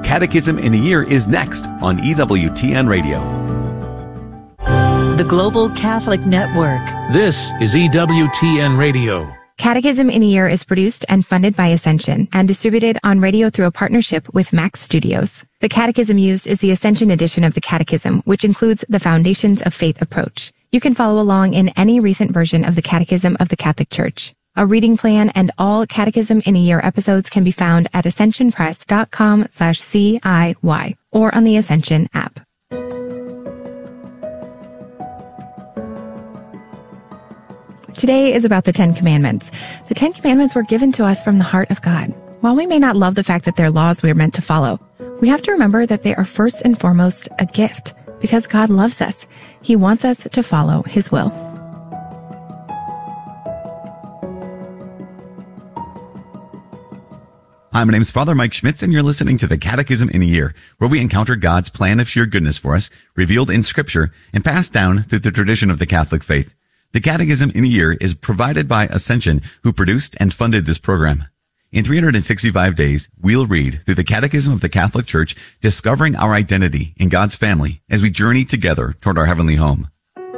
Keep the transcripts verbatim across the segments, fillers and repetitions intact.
Catechism in a Year is next on E W T N Radio. The Global Catholic Network. This is E W T N Radio. Catechism in a Year is produced and funded by Ascension and distributed on radio through a partnership with Max Studios. The catechism used is the Ascension edition of the Catechism, which includes the Foundations of Faith approach. You can follow along in any recent version of the Catechism of the Catholic Church. A reading plan and all Catechism in a Year episodes can be found at ascensionpress.com slash CIY or on the Ascension app. Today is about the Ten Commandments. The Ten Commandments were given to us from the heart of God. While we may not love the fact that they're laws we are meant to follow, we have to remember that they are first and foremost a gift because God loves us. He wants us to follow His will. Hi, my name is Father Mike Schmitz, and you're listening to the Catechism in a Year, where we encounter God's plan of sheer goodness for us, revealed in Scripture, and passed down through the tradition of the Catholic faith. The Catechism in a Year is provided by Ascension, who produced and funded this program. In three hundred sixty-five days, we'll read through the Catechism of the Catholic Church, discovering our identity in God's family as we journey together toward our heavenly home.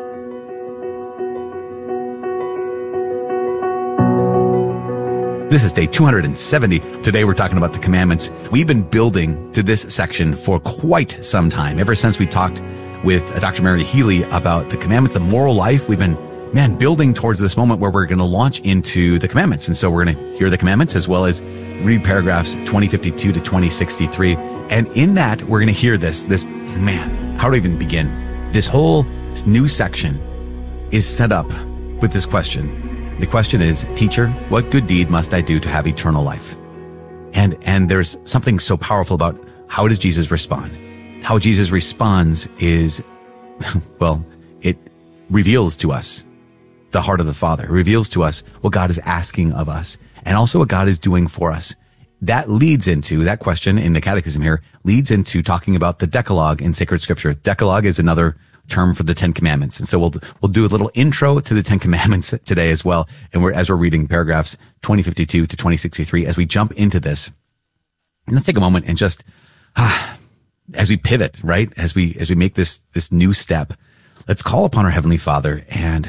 This is day two hundred seventy. Today we're talking about the commandments. We've been building to this section for quite some time. Ever since we talked with Doctor Mary Healy about the commandments, the moral life, we've been, man, building towards this moment where we're going to launch into the commandments. And so we're going to hear the commandments as well as read paragraphs twenty fifty-two to twenty sixty-three. And in that, we're going to hear this, this, man, how to even begin? This whole new section is set up with this question. The question is, teacher, what good deed must I do to have eternal life? And, and there's something so powerful about how does Jesus respond? How Jesus responds is, well, it reveals to us the heart of the Father. It reveals to us what God is asking of us and also what God is doing for us. That leads into, that question in the Catechism here, leads into talking about the Decalogue in sacred Scripture. Decalogue is another term for the Ten Commandments. And so we'll, we'll do a little intro to the Ten Commandments today as well. And we're, as we're reading paragraphs twenty fifty-two to twenty sixty-three, as we jump into this, and let's take a moment and just, ah, as we pivot, right? As we, as we make this, this new step, let's call upon our Heavenly Father and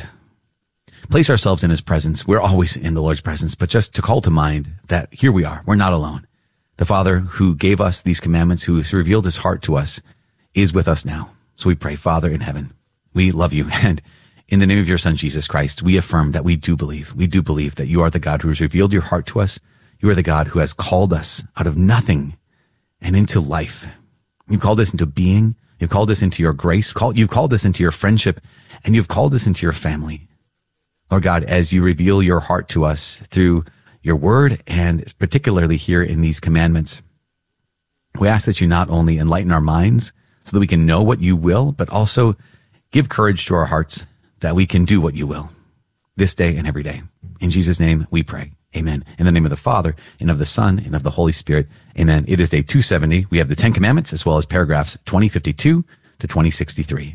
place ourselves in His presence. We're always in the Lord's presence, but just to call to mind that here we are. We're not alone. The Father who gave us these commandments, who has revealed His heart to us, is with us now. So we pray, Father in heaven, we love you. And in the name of your Son, Jesus Christ, we affirm that we do believe. We do believe that you are the God who has revealed your heart to us. You are the God who has called us out of nothing and into life. You've called us into being. You've called us into your grace. You've called us into your friendship, and you've called us into your family. Lord God, as you reveal your heart to us through your word, and particularly here in these commandments, we ask that you not only enlighten our minds so that we can know what you will, but also give courage to our hearts that we can do what you will this day and every day. In Jesus' name we pray. Amen. In the name of the Father, and of the Son, and of the Holy Spirit. Amen. It is day two seventy. We have the Ten Commandments as well as paragraphs twenty fifty-two to twenty sixty-three.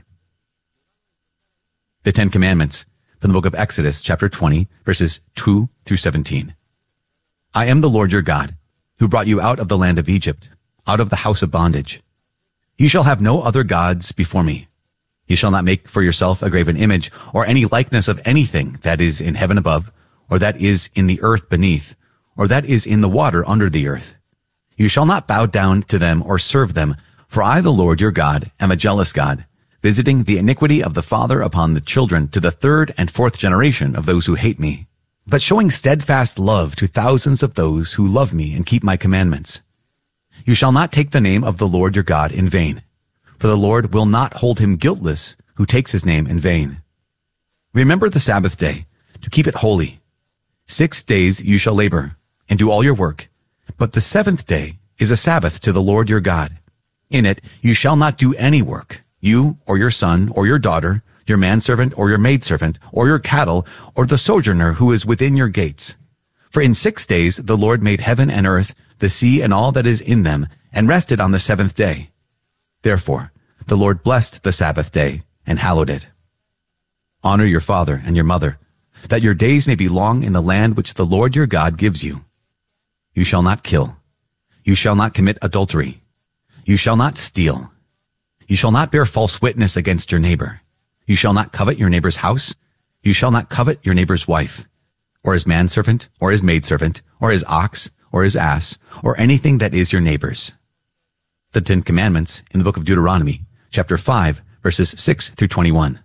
The Ten Commandments from the book of Exodus, chapter twenty, verses two through seventeen. I am the Lord your God, who brought you out of the land of Egypt, out of the house of bondage. You shall have no other gods before me. You shall not make for yourself a graven image or any likeness of anything that is in heaven above, or that is in the earth beneath, or that is in the water under the earth. You shall not bow down to them or serve them, for I, the Lord your God, am a jealous God, visiting the iniquity of the father upon the children to the third and fourth generation of those who hate me, but showing steadfast love to thousands of those who love me and keep my commandments. You shall not take the name of the Lord your God in vain, for the Lord will not hold him guiltless who takes his name in vain. Remember the Sabbath day, to keep it holy. Six days you shall labor, and do all your work, but the seventh day is a Sabbath to the Lord your God. In it you shall not do any work, you or your son or your daughter, your manservant or your maidservant, or your cattle, or the sojourner who is within your gates. For in six days the Lord made heaven and earth, the sea and all that is in them, and rested on the seventh day. Therefore, the Lord blessed the Sabbath day and hallowed it. Honor your father and your mother, that your days may be long in the land which the Lord your God gives you. You shall not kill. You shall not commit adultery. You shall not steal. You shall not bear false witness against your neighbor. You shall not covet your neighbor's house. You shall not covet your neighbor's wife, or his manservant, or his maidservant, or his ox, or his ass, or anything that is your neighbor's. The Ten Commandments in the book of Deuteronomy, chapter five, verses six through twenty-one.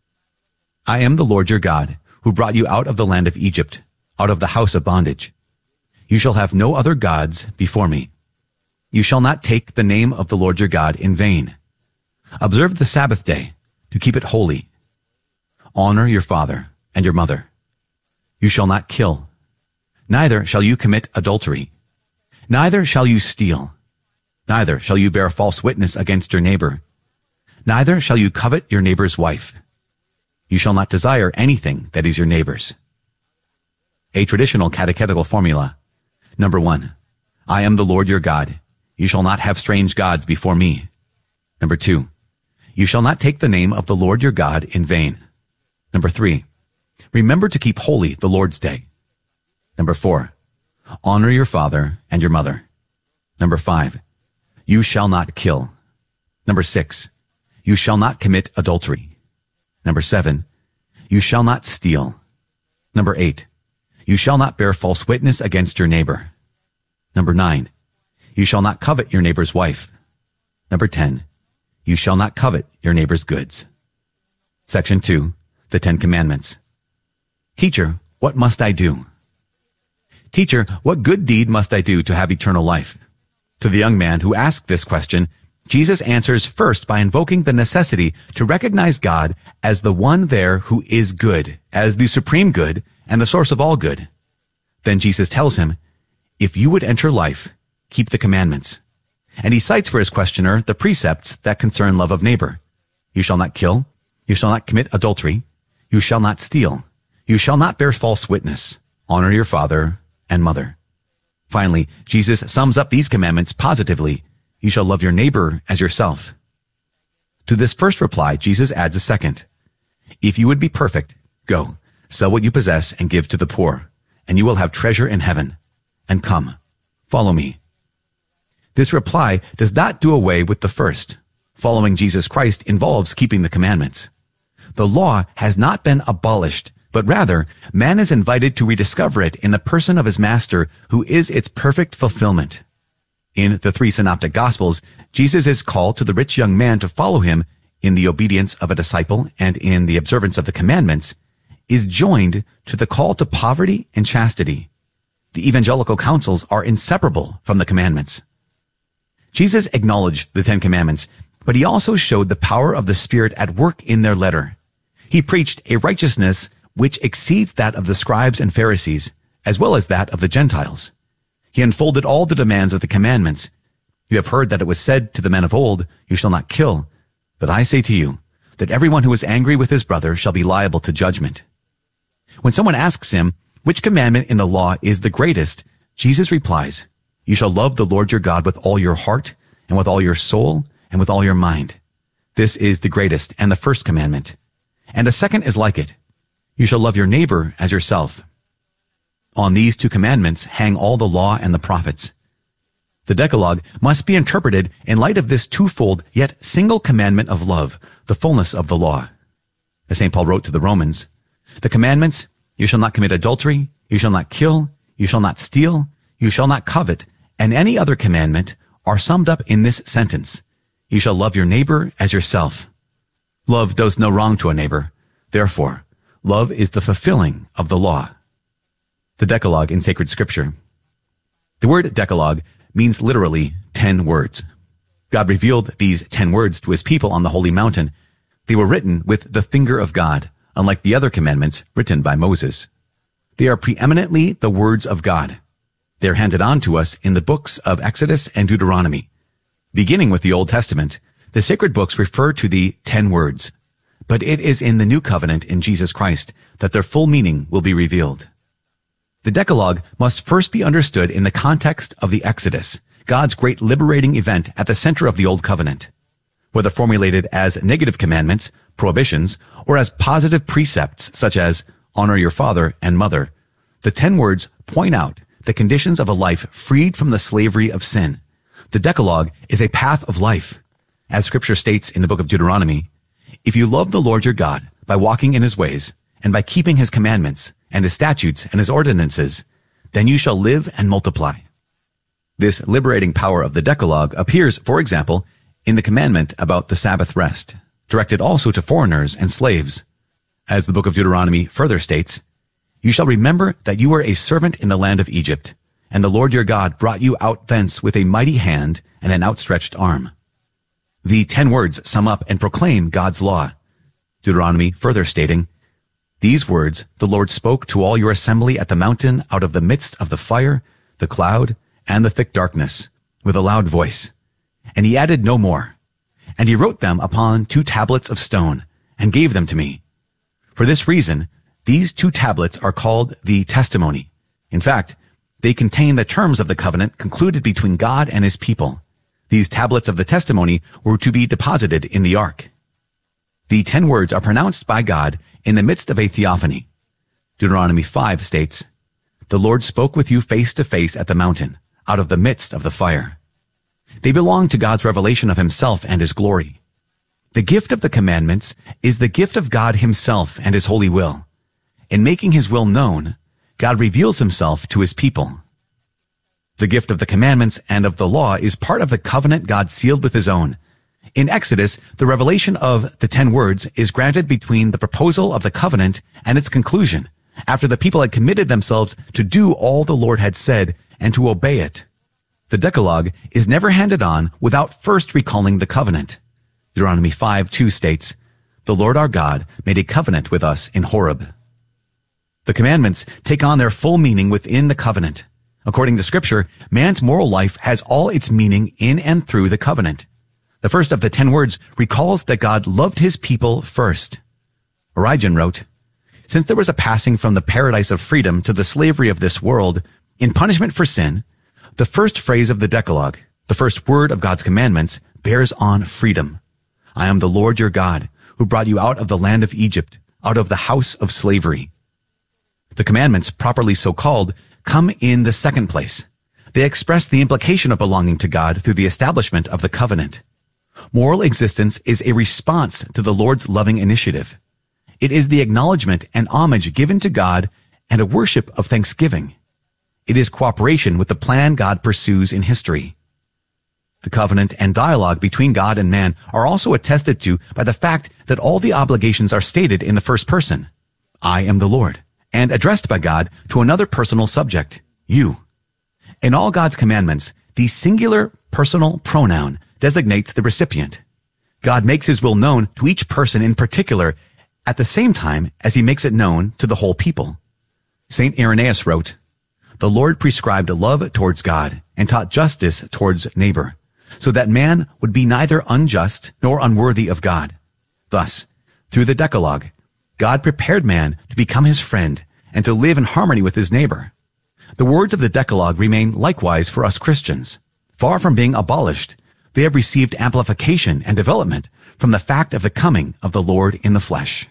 I am the Lord your God, who brought you out of the land of Egypt, out of the house of bondage. You shall have no other gods before me. You shall not take the name of the Lord your God in vain. Observe the Sabbath day, to keep it holy. Honor your father and your mother. You shall not kill. Neither shall you commit adultery. Neither shall you steal. Neither shall you bear false witness against your neighbor. Neither shall you covet your neighbor's wife. You shall not desire anything that is your neighbor's. A traditional catechetical formula. Number one, I am the Lord your God. You shall not have strange gods before me. Number two, you shall not take the name of the Lord your God in vain. Number three, remember to keep holy the Lord's day. Number four, honor your father and your mother. Number five, you shall not kill. Number six, you shall not commit adultery. Number seven, you shall not steal. Number eight, you shall not bear false witness against your neighbor. Number nine, you shall not covet your neighbor's wife. Number ten, you shall not covet your neighbor's goods. Section two, the Ten Commandments. Teacher, what must I do? Teacher, what good deed must I do to have eternal life? To the young man who asked this question, Jesus answers first by invoking the necessity to recognize God as the one there who is good, as the supreme good and the source of all good. Then Jesus tells him, if you would enter life, keep the commandments. And he cites for his questioner the precepts that concern love of neighbor. You shall not kill. You shall not commit adultery. You shall not steal. You shall not bear false witness. Honor your father and mother. Finally, Jesus sums up these commandments positively. You shall love your neighbor as yourself. To this first reply, Jesus adds a second. If you would be perfect, go, sell what you possess and give to the poor, and you will have treasure in heaven. And come, follow me. This reply does not do away with the first. Following Jesus Christ involves keeping the commandments. The law has not been abolished, but rather, man is invited to rediscover it in the person of his master, who is its perfect fulfillment. In the three synoptic gospels, Jesus is called to the rich young man to follow him in the obedience of a disciple and in the observance of the commandments, is joined to the call to poverty and chastity. The evangelical counsels are inseparable from the commandments. Jesus acknowledged the Ten Commandments, but he also showed the power of the Spirit at work in their letter. He preached a righteousness which exceeds that of the scribes and Pharisees, as well as that of the Gentiles. He unfolded all the demands of the commandments. You have heard that it was said to the men of old, you shall not kill. But I say to you, that everyone who is angry with his brother shall be liable to judgment. When someone asks him, which commandment in the law is the greatest, Jesus replies, you shall love the Lord your God with all your heart, and with all your soul, and with all your mind. This is the greatest and the first commandment. And a second is like it. You shall love your neighbor as yourself. On these two commandments hang all the law and the prophets. The Decalogue must be interpreted in light of this twofold yet single commandment of love, the fullness of the law. As Saint Paul wrote to the Romans, the commandments, you shall not commit adultery, you shall not kill, you shall not steal, you shall not covet, and any other commandment are summed up in this sentence. You shall love your neighbor as yourself. Love does no wrong to a neighbor. Therefore, love is the fulfilling of the law. The Decalogue in sacred scripture. The word Decalogue means literally ten words. God revealed these ten words to his people on the holy mountain. They were written with the finger of God, unlike the other commandments written by Moses. They are preeminently the words of God. They are handed on to us in the books of Exodus and Deuteronomy. Beginning with the Old Testament, the sacred books refer to the ten words, but it is in the new covenant in Jesus Christ that their full meaning will be revealed. The Decalogue must first be understood in the context of the Exodus, God's great liberating event at the center of the Old Covenant. Whether formulated as negative commandments, prohibitions, or as positive precepts such as honor your father and mother, the ten words point out the conditions of a life freed from the slavery of sin, The Decalogue is a path of life. As scripture states in the book of Deuteronomy, if you love the Lord your God by walking in his ways and by keeping his commandments and his statutes and his ordinances, then you shall live and multiply. This liberating power of the Decalogue appears, for example, in the commandment about the Sabbath rest, directed also to foreigners and slaves. As the book of Deuteronomy further states, you shall remember that you were a servant in the land of Egypt, and the Lord your God brought you out thence with a mighty hand and an outstretched arm. The ten words sum up and proclaim God's law. Deuteronomy further stating, these words the Lord spoke to all your assembly at the mountain out of the midst of the fire, the cloud, and the thick darkness, with a loud voice. And he added no more. And he wrote them upon two tablets of stone, and gave them to me. For this reason, these two tablets are called the testimony. In fact, they contain the terms of the covenant concluded between God and his people. These tablets of the testimony were to be deposited in the ark. The ten words are pronounced by God in the midst of a theophany. Deuteronomy five states, the Lord spoke with you face to face at the mountain, out of the midst of the fire. They belong to God's revelation of himself and his glory. The gift of the commandments is the gift of God himself and his holy will. In making his will known, God reveals himself to his people. The gift of the commandments and of the law is part of the covenant God sealed with his own. In Exodus, the revelation of the ten words is granted between the proposal of the covenant and its conclusion, after the people had committed themselves to do all the Lord had said and to obey it. The Decalogue is never handed on without first recalling the covenant. Deuteronomy five two states, the Lord our God made a covenant with us in Horeb. The commandments take on their full meaning within the covenant. According to scripture, man's moral life has all its meaning in and through the covenant. The first of the ten words recalls that God loved his people first. Origen wrote, since there was a passing from the paradise of freedom to the slavery of this world, in punishment for sin, the first phrase of the Decalogue, the first word of God's commandments, bears on freedom. I am the Lord your God, who brought you out of the land of Egypt, out of the house of slavery. The commandments, properly so called, come in the second place. They express the implication of belonging to God through the establishment of the covenant. Moral existence is a response to the Lord's loving initiative. It is the acknowledgement and homage given to God and a worship of thanksgiving. It is cooperation with the plan God pursues in history. The covenant and dialogue between God and man are also attested to by the fact that all the obligations are stated in the first person. I am the Lord, and addressed by God to another personal subject, you. In all God's commandments, the singular personal pronoun designates the recipient. God makes his will known to each person in particular at the same time as he makes it known to the whole people. Saint Irenaeus wrote, the Lord prescribed love towards God and taught justice towards neighbor, so that man would be neither unjust nor unworthy of God. Thus, through the Decalogue, God prepared man to become his friend and to live in harmony with his neighbor. The words of the Decalogue remain likewise for us Christians. Far from being abolished, they have received amplification and development from the fact of the coming of the Lord in the flesh.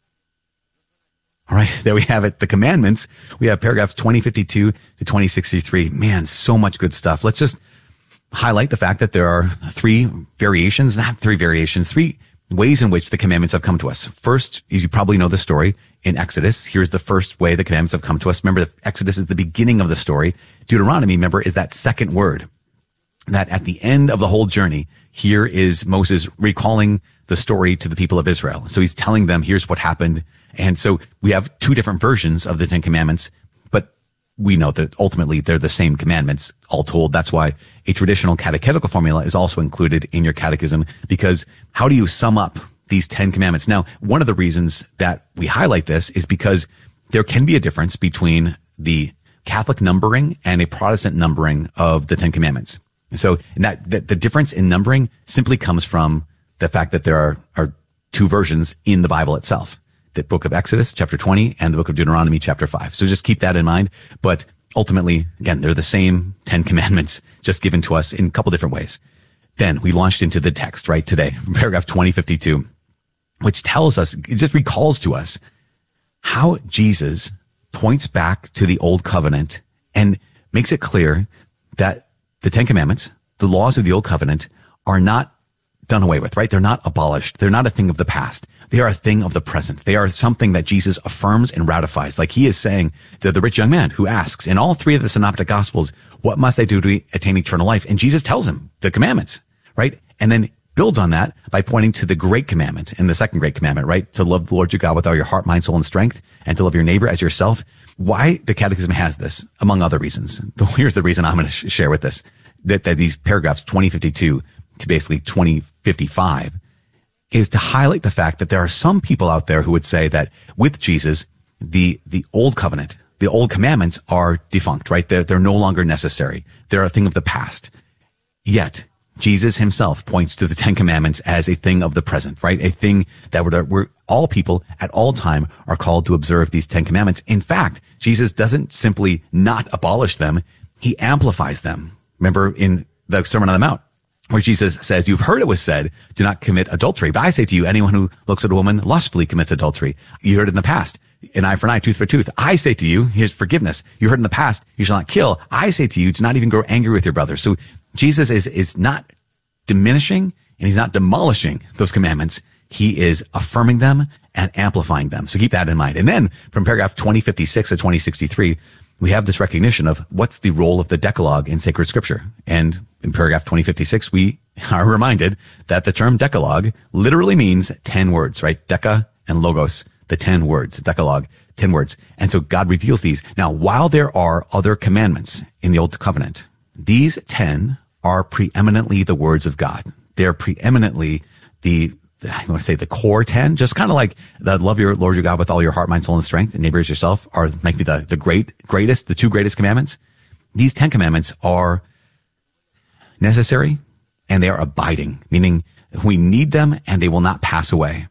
All right, there we have it. The commandments. We have paragraphs twenty fifty-two to twenty sixty-three. Man, so much good stuff. Let's just highlight the fact that there are three variations, not three variations, three ways in which the commandments have come to us. First, you probably know the story in Exodus. Here's the first way the commandments have come to us. Remember, Exodus is the beginning of the story. Deuteronomy, remember, is that second word. That at the end of the whole journey, here is Moses recalling the story to the people of Israel. So he's telling them, here's what happened. And so we have two different versions of the Ten Commandments, but we know that ultimately they're the same commandments, all told. That's why a traditional catechetical formula is also included in your catechism, because how do you sum up these Ten Commandments? Now, one of the reasons that we highlight this is because there can be a difference between the Catholic numbering and a Protestant numbering of the Ten Commandments. So and that, that the difference in numbering simply comes from the fact that there are, are two versions in the Bible itself. The book of Exodus, chapter twenty, and the book of Deuteronomy, chapter five. So just keep that in mind. But ultimately, again, they're the same Ten Commandments, just given to us in a couple different ways. Then we launched into the text, right, today, paragraph twenty fifty-two, which tells us, it just recalls to us how Jesus points back to the old covenant and makes it clear that the Ten Commandments, the laws of the old covenant are not done away with, right? They're not abolished. They're not a thing of the past. They are a thing of the present. They are something that Jesus affirms and ratifies. Like he is saying to the rich young man who asks in all three of the synoptic gospels, what must I do to attain eternal life? And Jesus tells him the commandments, right? And then builds on that by pointing to the great commandment and the second great commandment, right? To love the Lord your God with all your heart, mind, soul, and strength, and to love your neighbor as yourself. Why the Catechism has this, among other reasons. Here's the reason I'm going to sh- share with this, that, that these paragraphs twenty fifty-two to basically twenty fifty-five is to highlight the fact that there are some people out there who would say that with Jesus, the, the old covenant, the old commandments are defunct, right? They're, they're no longer necessary. They're a thing of the past. Yet, Jesus himself points to the Ten Commandments as a thing of the present, right? A thing that we're, we're all people at all time are called to observe these Ten Commandments. In fact, Jesus doesn't simply not abolish them. He amplifies them. Remember in the Sermon on the Mount, where Jesus says, you've heard it was said, do not commit adultery. But I say to you, anyone who looks at a woman lustfully commits adultery. You heard it in the past, an eye for an eye, tooth for tooth. I say to you, here's forgiveness. You heard in the past, you shall not kill. I say to you, do not even grow angry with your brother. So Jesus is, is not diminishing and he's not demolishing those commandments. He is affirming them and amplifying them. So keep that in mind. And then from paragraph twenty fifty-six to twenty sixty-three, we have this recognition of what's the role of the Decalogue in sacred scripture. And in paragraph twenty fifty-six, we are reminded that the term Decalogue literally means ten words, right? Deca and logos, the ten words, Decalogue, ten words. And so God reveals these. Now, while there are other commandments in the Old Covenant, these ten are preeminently the words of God. They're preeminently the, I want to say the core ten, just kind of like the love your Lord your God with all your heart, mind, soul, and strength, and neighbor as yourself are maybe the, the great, greatest, the two greatest commandments. These ten commandments are necessary and they are abiding, meaning we need them and they will not pass away.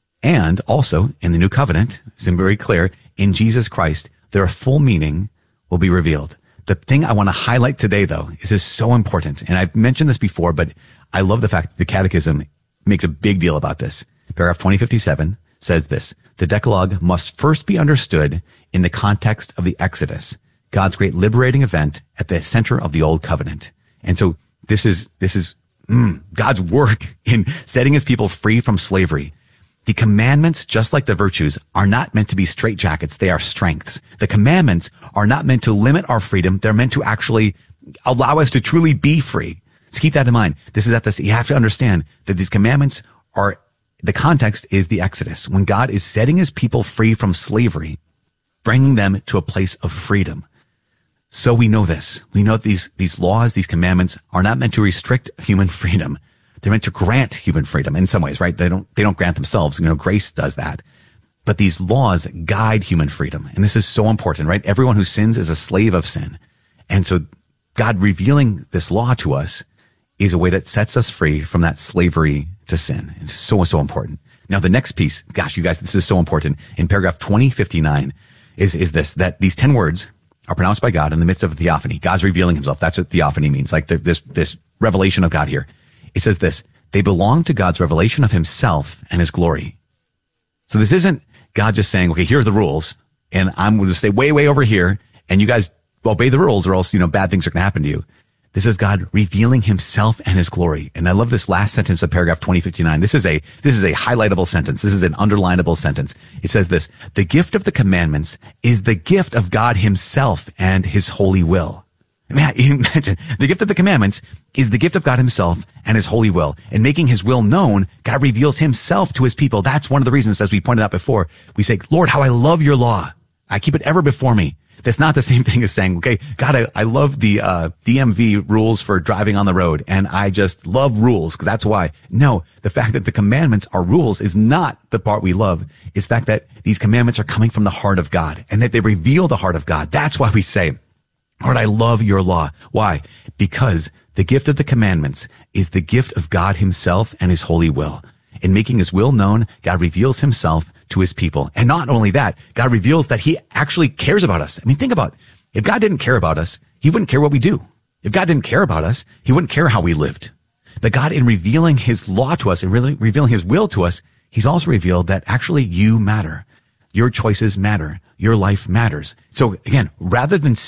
And also in the new covenant, it's very clear, in Jesus Christ, their full meaning will be revealed. The thing I want to highlight today, though, is this so important. And I've mentioned this before, but I love the fact that the Catechism makes a big deal about this. Paragraph twenty fifty-seven says this: the Decalogue must first be understood in the context of the Exodus, God's great liberating event at the center of the Old Covenant. And so this is, this is mm, God's work in setting his people free from slavery. The commandments, just like the virtues, are not meant to be straitjackets. They are strengths. The commandments are not meant to limit our freedom. They're meant to actually allow us to truly be free. So keep that in mind. This is at this, you have to understand that these commandments are, the context is the Exodus, when God is setting his people free from slavery, bringing them to a place of freedom. So we know this. We know that these, these laws, these commandments are not meant to restrict human freedom. They're meant to grant human freedom in some ways, right? They don't, they don't grant themselves. You know, grace does that. But these laws guide human freedom. And this is so important, right? Everyone who sins is a slave of sin. And so God revealing this law to us is a way that sets us free from that slavery to sin. It's so, so important. Now, the next piece, gosh, you guys, this is so important. In paragraph twenty fifty-nine is, is this, that these ten words are pronounced by God in the midst of a theophany. God's revealing himself. That's what theophany means. Like the, this, this revelation of God here. It says this: they belong to God's revelation of himself and his glory. So this isn't God just saying, okay, here are the rules, and I'm going to stay way, way over here, and you guys obey the rules or else, you know, bad things are going to happen to you. This is God revealing himself and his glory. And I love this last sentence of paragraph twenty fifty-nine. This is a, this is a highlightable sentence. This is an underlinable sentence. It says this: the gift of the commandments is the gift of God himself and his holy will. Man, imagine the gift of the commandments is the gift of God himself and his holy will. And making his will known, God reveals himself to his people. That's one of the reasons, as we pointed out before, we say, Lord, how I love your law. I keep it ever before me. That's not the same thing as saying, okay, God, I, I love the, uh, D M V rules for driving on the road, and I just love rules because that's why. No, the fact that the commandments are rules is not the part we love. It's the fact that these commandments are coming from the heart of God and that they reveal the heart of God. That's why we say, Lord, I love your law. Why? Because the gift of the commandments is the gift of God himself and his holy will. In making his will known, God reveals himself to his people. And not only that, God reveals that he actually cares about us. I mean, think about it. If God didn't care about us, he wouldn't care what we do. If God didn't care about us, he wouldn't care how we lived. But God, in revealing his law to us and really revealing his will to us, he's also revealed that actually you matter. Your choices matter. Your life matters. So again, rather than seeing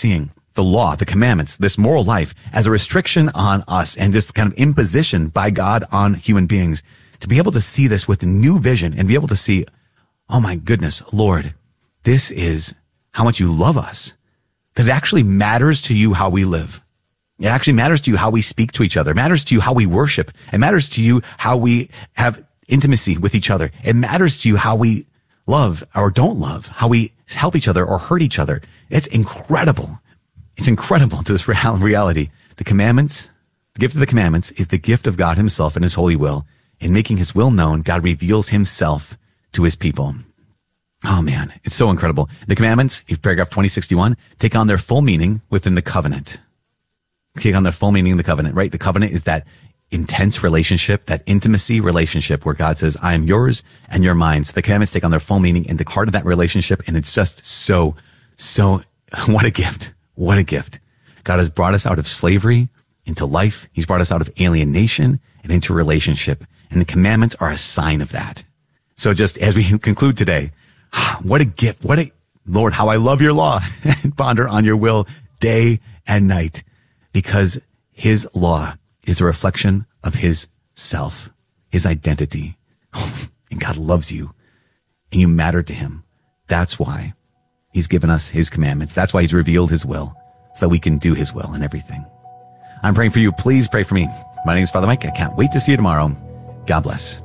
the law, the commandments, this moral life as a restriction on us and just kind of imposition by God on human beings, to be able to see this with a new vision and be able to see, oh my goodness, Lord, this is how much you love us, that it actually matters to you how we live. It actually matters to you how we speak to each other. It matters to you how we worship. It matters to you how we have intimacy with each other. It matters to you how we love or don't love, how we help each other or hurt each other. It's incredible. It's incredible to this real reality. The commandments, the gift of the commandments is the gift of God himself and his holy will. In making his will known, God reveals himself to his people. Oh man, it's so incredible. The commandments, paragraph twenty sixty-one, take on their full meaning within the covenant. Take on their full meaning in the covenant, right? The covenant is that intense relationship, that intimacy relationship where God says, I am yours and you're mine. So the commandments take on their full meaning in the heart of that relationship. And it's just so, so, what a gift. What a gift. God has brought us out of slavery into life. He's brought us out of alienation and into relationship. And the commandments are a sign of that. So just as we conclude today, what a gift. What a, Lord, how I love your law and ponder on your will day and night, because his law is a reflection of his self, his identity. And God loves you and you matter to him. That's why he's given us his commandments. That's why he's revealed his will so that we can do his will in everything. I'm praying for you. Please pray for me. My name is Father Mike. I can't wait to see you tomorrow. God bless.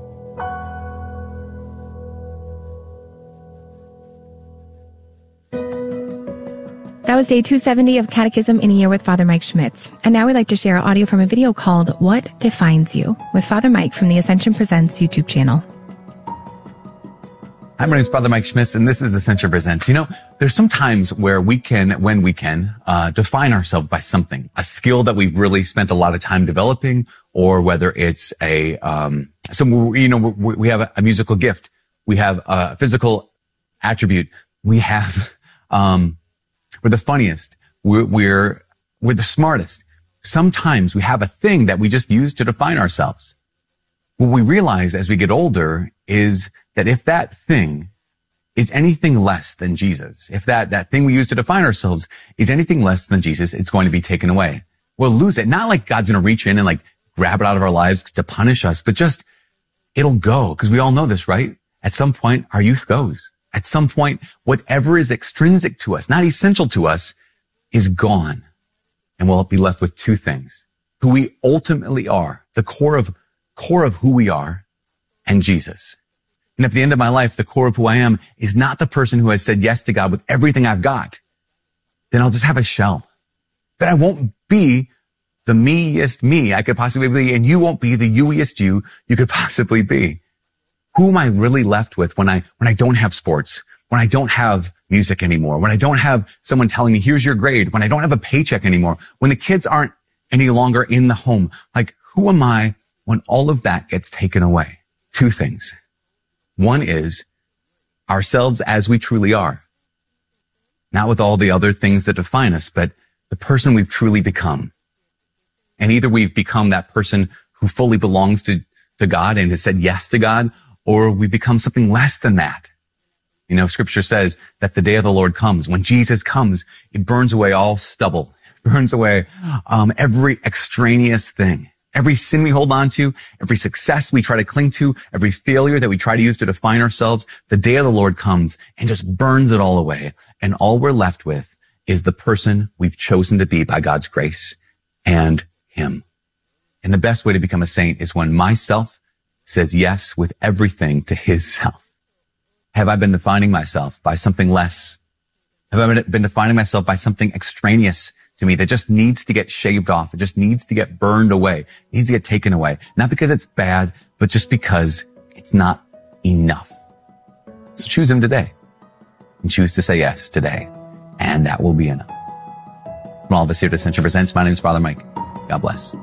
That was day two seventy of Catechism in a Year with Father Mike Schmitz. And now we'd like to share audio from a video called What Defines You? With Father Mike from the Ascension Presents YouTube channel. Hi, my name is Father Mike Schmitz, and this is Ascension Presents. You know, there's some times where we can, when we can, uh, define ourselves by something, a skill that we've really spent a lot of time developing, or whether it's a, um, some, you know, we, we have a, a musical gift. We have a physical attribute. We have, um, we're the funniest. We're, we're, we're the smartest. Sometimes we have a thing that we just use to define ourselves. What we realize as we get older is that if that thing is anything less than Jesus, if that, that thing we use to define ourselves is anything less than Jesus, it's going to be taken away. We'll lose it. Not like God's going to reach in and like grab it out of our lives to punish us, but just it'll go. Because we all know this, right? At some point, our youth goes. At some point, whatever is extrinsic to us, not essential to us, is gone. And we'll be left with two things: who we ultimately are, the core of, core of who we are, and Jesus. And if at the end of my life, the core of who I am is not the person who has said yes to God with everything I've got, then I'll just have a shell. Then I won't be the me-est me I could possibly be, and you won't be the you-est you you could possibly be. Who am I really left with when I, when I don't have sports, when I don't have music anymore, when I don't have someone telling me, here's your grade, when I don't have a paycheck anymore, when the kids aren't any longer in the home? Like, who am I when all of that gets taken away? Two things. One is ourselves as we truly are. Not with all the other things that define us, but the person we've truly become. And either we've become that person who fully belongs to, to God and has said yes to God, or we become something less than that. You know, scripture says that the day of the Lord comes. When Jesus comes, it burns away all stubble, it burns away um, every extraneous thing. Every sin we hold on to, every success we try to cling to, every failure that we try to use to define ourselves, the day of the Lord comes and just burns it all away. And all we're left with is the person we've chosen to be by God's grace and him. And the best way to become a saint is when myself says yes with everything to his self. Have I been defining myself by something less? Have I been defining myself by something extraneous to me that just needs to get shaved off? It just needs to get burned away. It needs to get taken away. Not because it's bad, but just because it's not enough. So choose him today and choose to say yes today. And that will be enough. From all of us here at Ascension Presents, my name is Father Mike. God bless.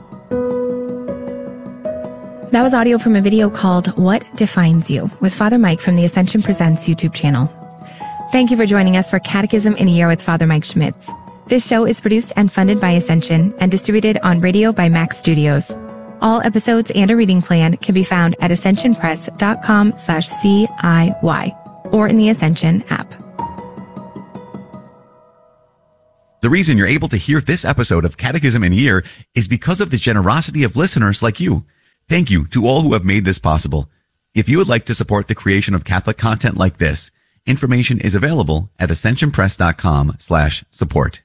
That was audio from a video called What Defines You? With Father Mike from the Ascension Presents YouTube channel. Thank you for joining us for Catechism in a Year with Father Mike Schmitz. This show is produced and funded by Ascension and distributed on radio by Max Studios. All episodes and a reading plan can be found at ascensionpress.com slash CIY or in the Ascension app. The reason you're able to hear this episode of Catechism in a Year is because of the generosity of listeners like you. Thank you to all who have made this possible. If you would like to support the creation of Catholic content like this, information is available at ascension press dot com slash support.